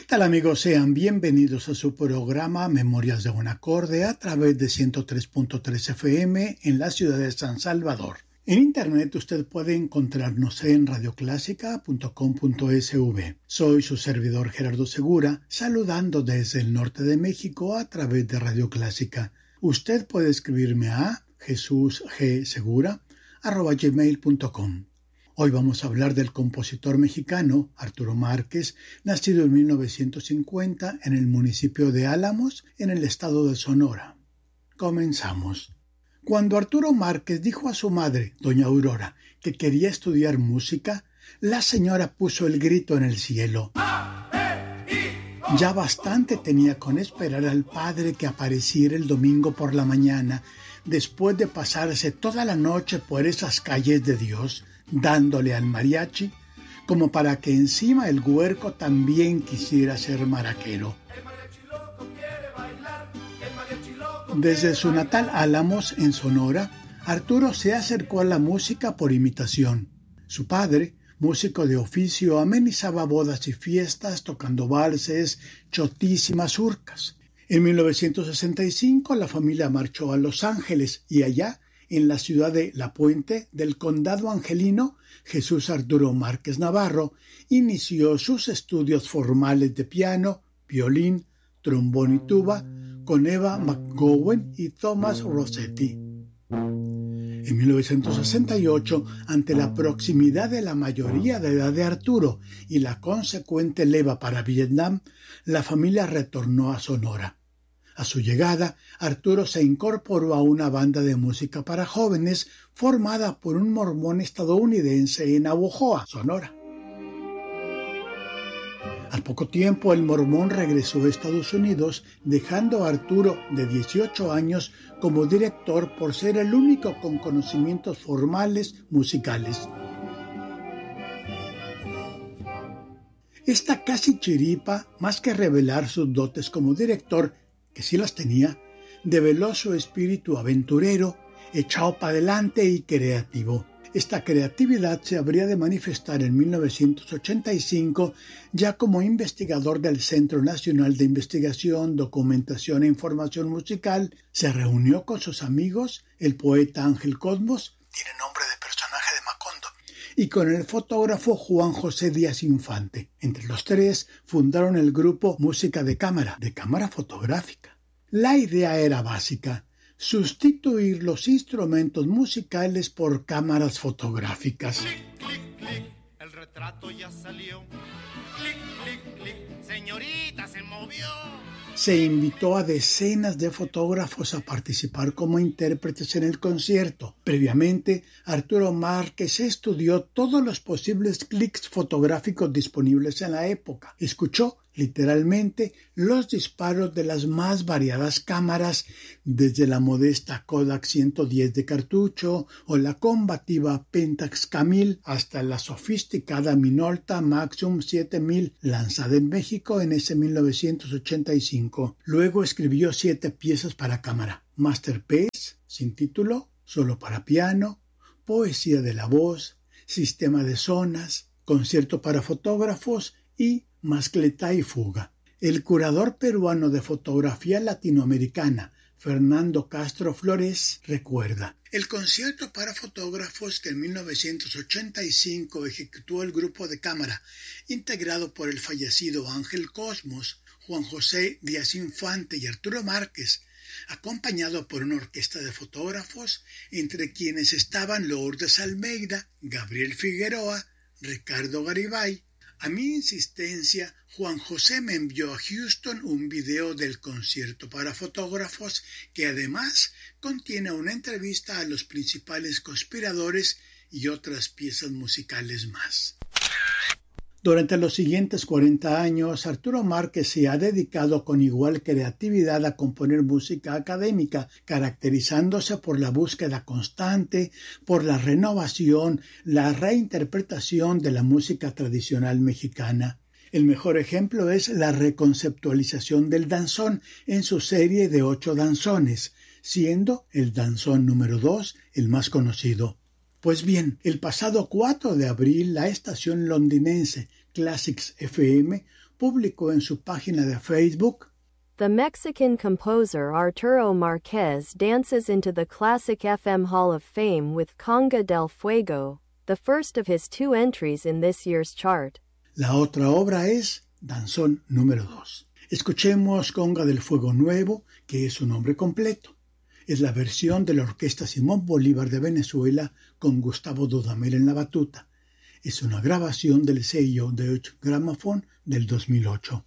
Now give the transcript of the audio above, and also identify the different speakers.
Speaker 1: tal amigos? Sean bienvenidos a su programa Memorias de un Acorde a través de 103.3 FM en la ciudad de San Salvador. En internet usted puede encontrarnos en radioclásica.com.sv. Soy su servidor Gerardo Segura, saludando desde el norte de México a través de Radio Clásica. Usted puede escribirme a jesusgsegura@gmail.com. Hoy vamos a hablar del compositor mexicano Arturo Márquez, nacido en 1950 en el municipio de Álamos, en el estado de Sonora. Comenzamos. Cuando Arturo Márquez dijo a su madre, doña Aurora, que quería estudiar música, la señora puso el grito en el cielo. Ya bastante tenía con esperar al padre que apareciera el domingo por la mañana, después de pasarse toda la noche por esas calles de Dios, dándole al mariachi, como para que encima el huerco también quisiera ser maraquero. Desde su natal Álamos, en Sonora, Arturo se acercó a la música por imitación. Su padre, músico de oficio, amenizaba bodas y fiestas tocando valses, chotis y mazurcas. En 1965 la familia marchó a Los Ángeles y allá, en la ciudad de La Puente del condado angelino, Jesús Arturo Márquez Navarro inició sus estudios formales de piano, violín, trombón y tuba con Eva McGowan y Thomas Rossetti. En 1968, ante la proximidad de la mayoría de edad de Arturo y la consecuente leva para Vietnam, la familia retornó a Sonora. A su llegada, Arturo se incorporó a una banda de música para jóvenes formada por un mormón estadounidense en Navojoa, Sonora. Al poco tiempo, el mormón regresó a Estados Unidos, dejando a Arturo, de 18 años, como director por ser el único con conocimientos formales musicales. Esta casi chiripa, más que revelar sus dotes como director, que sí las tenía, develó su espíritu aventurero, echado para adelante y creativo. Esta creatividad se habría de manifestar en 1985 ya como investigador del Centro Nacional de Investigación, Documentación e Información Musical. Se reunió con sus amigos, el poeta Ángel Cosmos, tiene nombre de personaje de Macondo, y con el fotógrafo Juan José Díaz Infante. Entre los tres fundaron el grupo Música de cámara fotográfica. La idea era básica: sustituir los instrumentos musicales por cámaras fotográficas.
Speaker 2: Clic, clic, clic, el retrato ya salió. Clic, clic, clic, señorita, se movió.
Speaker 1: Se invitó a decenas de fotógrafos a participar como intérpretes en el concierto. Previamente, Arturo Márquez estudió todos los posibles clics fotográficos disponibles en la época. Escuchó, literalmente, los disparos de las más variadas cámaras, desde la modesta Kodak 110 de cartucho o la combativa Pentax Camil hasta la sofisticada Minolta Maxum 7000 lanzada en México en ese 1985. Luego escribió 7 piezas para cámara: Masterpiece, sin título, solo para piano, Poesía de la voz, Sistema de zonas, Concierto para fotógrafos y Mascletá y fuga. El curador peruano de fotografía latinoamericana, Fernando Castro Flores, recuerda: el concierto para fotógrafos que en 1985 ejecutó el grupo de cámara, integrado por el fallecido Ángel Cosmos, Juan José Díaz Infante y Arturo Márquez, acompañado por una orquesta de fotógrafos, entre quienes estaban Lourdes Almeida, Gabriel Figueroa, Ricardo Garibay. A mi insistencia, Juan José me envió a Houston un video del concierto para fotógrafos que además contiene una entrevista a los principales conspiradores y otras piezas musicales más. Durante los siguientes 40 años, Arturo Márquez se ha dedicado con igual creatividad a componer música académica, caracterizándose por la búsqueda constante, por la renovación, la reinterpretación de la música tradicional mexicana. El mejor ejemplo es la reconceptualización del danzón en su serie de 8 danzones, siendo el danzón número 2 el más conocido. Pues bien, el pasado 4 de abril la estación londinense Classics FM publicó en su página de Facebook:
Speaker 3: The Mexican composer Arturo Márquez dances into the Classic FM Hall of Fame with Conga del Fuego, the first of his 2 entries in this year's chart.
Speaker 1: La otra obra es Danzón número 2. Escuchemos Conga del Fuego Nuevo, que es su nombre completo. Es la versión de la Orquesta Simón Bolívar de Venezuela con Gustavo Dudamel en la batuta. Es una grabación del sello Deutsche Grammophon del 2008.